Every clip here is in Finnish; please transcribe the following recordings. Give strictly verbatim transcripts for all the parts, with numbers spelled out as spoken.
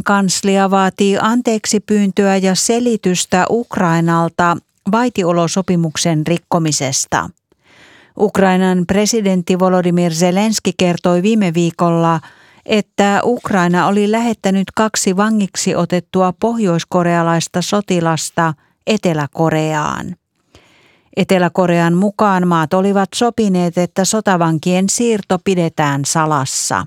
kanslia vaatii anteeksi pyyntöä ja selitystä Ukrainalta vaitiolosopimuksen rikkomisesta. Ukrainan presidentti Volodymyr Zelenski kertoi viime viikolla, että Ukraina oli lähettänyt kaksi vangiksi otettua pohjoiskorealaista sotilasta Etelä-Koreaan. Etelä-Korean mukaan maat olivat sopineet, että sotavankien siirto pidetään salassa.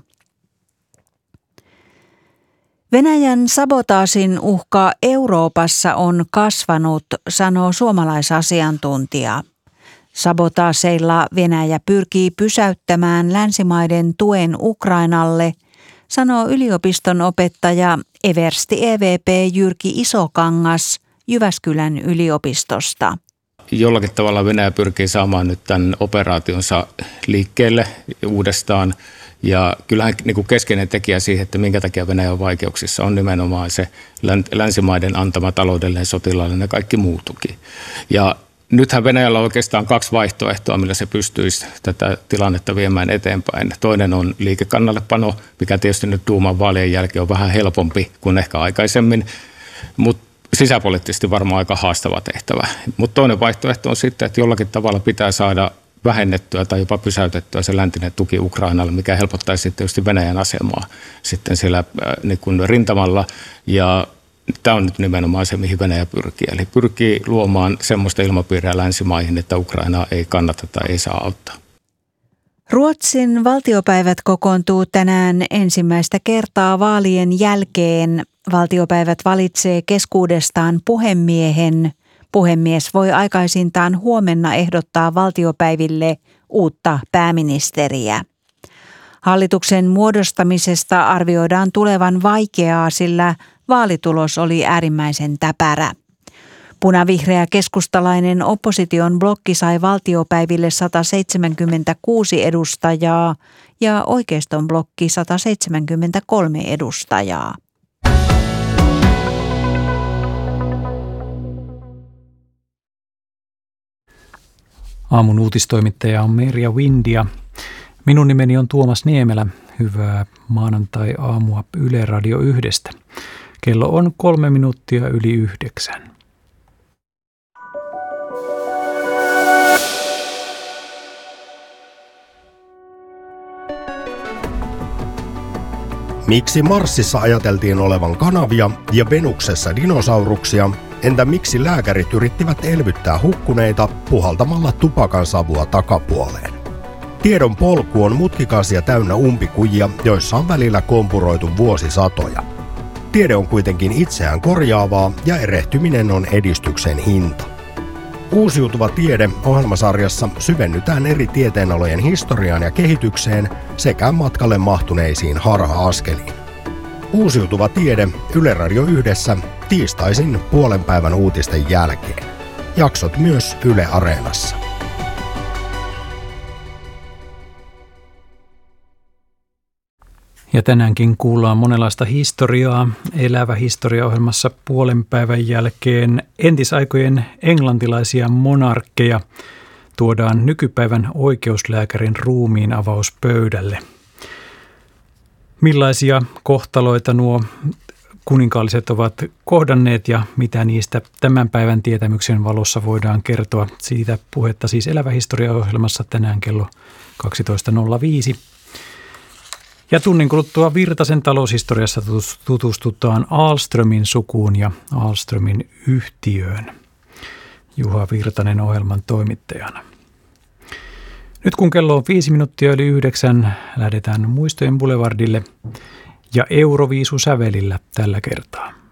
Venäjän sabotaasin uhka Euroopassa on kasvanut, sanoo suomalaisasiantuntija. Sabotaaseilla Venäjä pyrkii pysäyttämään länsimaiden tuen Ukrainalle, sanoo yliopiston opettaja eversti E V P Jyrki Isokangas Jyväskylän yliopistosta. Jollakin tavalla Venäjä pyrkii saamaan nyt tämän operaationsa liikkeelle uudestaan. Ja kyllähän niin kuin keskeinen tekijä siihen, että minkä takia Venäjä on vaikeuksissa, on nimenomaan se länsimaiden antama taloudellinen, sotilaallinen ja kaikki muu tuki. Ja nythän Venäjällä on oikeastaan kaksi vaihtoehtoa, millä se pystyisi tätä tilannetta viemään eteenpäin. Toinen on liikekannallepano, mikä tietysti nyt Duuman vaalien jälkeen on vähän helpompi kuin ehkä aikaisemmin, mutta sisäpoliittisesti varmaan aika haastava tehtävä. Mutta toinen vaihtoehto on sitten, että jollakin tavalla pitää saada vähennettyä tai jopa pysäytettyä se läntinen tuki Ukrainalle, mikä helpottaisi tietysti Venäjän asemaa sitten siellä äh, niin kuin rintamalla. Ja tämä on nyt nimenomaan se, mihin Venäjä pyrkii. Eli pyrkii luomaan semmoista ilmapiiriä länsimaihin, että Ukrainaa ei kannata tai ei saa auttaa. Ruotsin valtiopäivät kokoontuu tänään ensimmäistä kertaa vaalien jälkeen. Valtiopäivät valitsee keskuudestaan puhemiehen. Puhemies voi aikaisintaan huomenna ehdottaa valtiopäiville uutta pääministeriä. Hallituksen muodostamisesta arvioidaan tulevan vaikeaa, sillä vaalitulos oli äärimmäisen täpärä. Punavihreä keskustalainen opposition blokki sai valtiopäiville sata seitsemänkymmentäkuusi edustajaa ja oikeiston blokki sata seitsemänkymmentäkolme edustajaa. Aamun uutistoimittaja on Merja Windia. Minun nimeni on Tuomas Niemelä. Hyvää maanantai-aamua Yle Radio yhdestä. Kello on kolme minuuttia yli yhdeksän. Miksi Marsissa ajateltiin olevan kanavia ja Venuksessa dinosauruksia? Entä miksi lääkärit yrittivät elvyttää hukkuneita puhaltamalla tupakan savua takapuoleen? Tiedon polku on mutkikas ja täynnä umpikujia, joissa on välillä kompuroitu vuosisatoja. Tiede on kuitenkin itseään korjaavaa ja erehtyminen on edistyksen hinta. Uusiutuva tiede -ohjelmasarjassa syvennytään eri tieteenalojen historiaan ja kehitykseen sekä matkalle mahtuneisiin harha-askeliin. Uusiutuva tiede Yle Radio yhdessä tiistaisin puolen päivän uutisten jälkeen. Jaksot myös Yle Areenassa. Ja tänäänkin kuullaan monenlaista historiaa. Elävä historiaohjelmassa puolen päivän jälkeen entisaikojen englantilaisia monarkkeja tuodaan nykypäivän oikeuslääkärin ruumiin avauspöydälle. Millaisia kohtaloita nuo kuninkaalliset ovat kohdanneet ja mitä niistä tämän päivän tietämyksen valossa voidaan kertoa? Siitä puhetta siis Elävä historiaohjelmassa tänään kello kaksitoista nolla viisi. Ja tunnin kuluttua Virtasen taloushistoriassa tutustutaan Ahlströmin sukuun ja Ahlströmin yhtiöön. Juha Virtanen ohjelman toimittajana. Nyt kun kello on viisi minuuttia yli yhdeksän, lähdetään Muistojen Boulevardille ja Euroviisu sävelillä tällä kertaa.